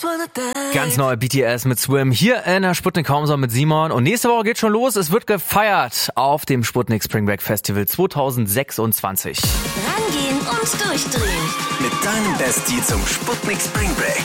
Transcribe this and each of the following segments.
Ganz neu BTS mit Swim hier in der Sputnik Homezone mit Simon. Und nächste Woche geht schon los. Es wird gefeiert auf dem Sputnik Spring Break Festival 2026. Rangehen und durchdrehen. Mit deinem Bestie zum Sputnik Spring Break.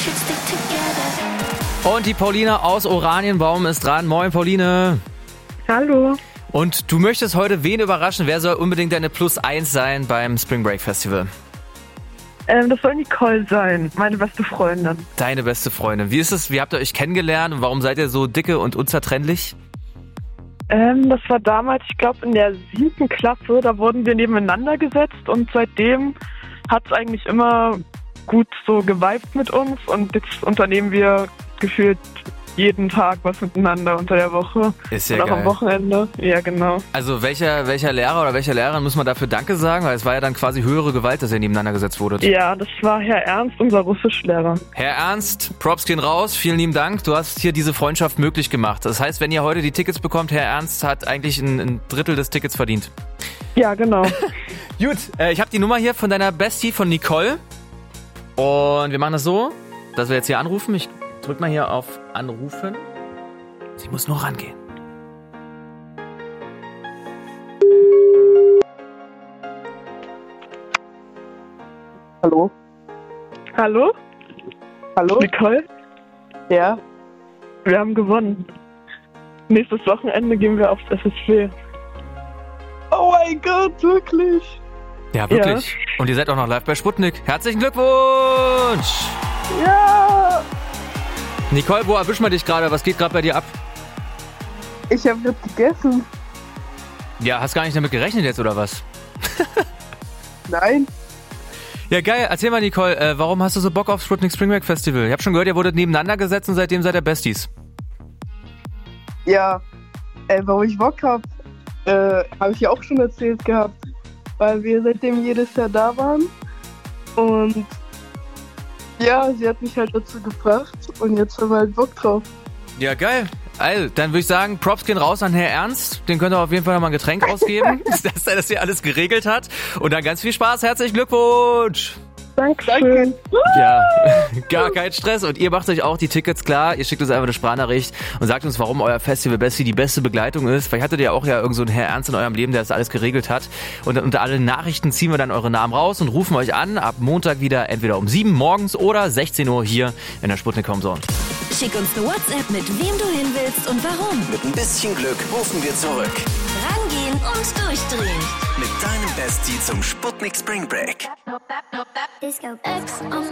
Und die Pauline aus Oranienbaum ist dran. Moin, Pauline. Hallo. Und du möchtest heute wen überraschen? Wer soll unbedingt deine Plus 1 sein beim Spring Break Festival? Das soll Nicole sein, meine beste Freundin. Deine beste Freundin. Wie ist es? Wie habt ihr euch kennengelernt und warum seid ihr so dicke und unzertrennlich? Das war damals, ich glaube, in der 7. Klasse. Da wurden wir nebeneinander gesetzt und seitdem hat es eigentlich immer gut so geweibt mit uns. Und jetzt unternehmen wir gefühlt jeden Tag was miteinander unter der Woche. Ist ja und auch geil. am Wochenende. Ja, genau. Also welcher Lehrer oder welcher Lehrerin muss man dafür Danke sagen? Weil es war ja dann quasi höhere Gewalt, dass ihr nebeneinander gesetzt wurdet. Ja, das war Herr Ernst, unser Russischlehrer. Herr Ernst, Props gehen raus. Vielen lieben Dank. Du hast hier diese Freundschaft möglich gemacht. Das heißt, wenn ihr heute die Tickets bekommt, Herr Ernst hat eigentlich ein Drittel des Tickets verdient. Ja, genau. Gut, ich habe die Nummer hier von deiner Bestie, von Nicole. Und wir machen das so, dass wir jetzt hier anrufen. Ich drück mal hier auf Anrufen. Sie muss nur rangehen. Hallo? Hallo? Hallo? Nicole? Ja? Wir haben gewonnen. Nächstes Wochenende gehen wir aufs SSW. Oh mein Gott, wirklich? Ja, wirklich. Ja. Und ihr seid auch noch live bei Sputnik. Herzlichen Glückwunsch! Ja! Nicole, wo erwischen wir dich gerade? Was geht gerade bei dir ab? Ich habe gerade gegessen. Ja, hast gar nicht damit gerechnet jetzt, oder was? Nein. Ja, geil. Erzähl mal, Nicole, warum hast du so Bock auf Sputnik Spring Break Festival? Ich habe schon gehört, ihr wurdet nebeneinander gesetzt und seitdem seid ihr Besties. Ja, warum ich Bock habe ich ja auch schon erzählt gehabt. Weil wir seitdem jedes Jahr da waren. Und ja, sie hat mich halt dazu gebracht und jetzt haben wir halt Bock drauf. Ja, geil. Also, dann würde ich sagen, Props gehen raus an Herr Ernst. Den könnt ihr auf jeden Fall nochmal ein Getränk ausgeben, dass er das hier alles geregelt hat. Und dann ganz viel Spaß. Herzlichen Glückwunsch. Dankeschön. Ja, gar kein Stress. Und ihr macht euch auch die Tickets klar. Ihr schickt uns einfach eine Sprachnachricht und sagt uns, warum euer Festival Bestie die beste Begleitung ist. Vielleicht hattet ihr auch ja irgend so einen Herr Ernst in eurem Leben, der das alles geregelt hat. Und dann unter allen Nachrichten ziehen wir dann eure Namen raus und rufen euch an. Ab Montag wieder entweder um 7 morgens oder 16 Uhr hier in der Sputnik Homezone. Schick uns eine WhatsApp, mit wem du hin willst und warum. Mit ein bisschen Glück rufen wir zurück. Rangehen und durchdrehen. Mit deinem Bestie zum Sputnik Spring Break. Disco X